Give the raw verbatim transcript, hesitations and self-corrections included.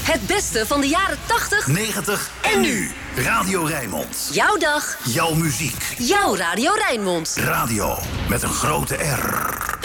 Het beste van de jaren tachtig, negentig en nu. Radio Rijnmond. Jouw dag. Jouw muziek. Jouw Radio Rijnmond. Radio met een grote R.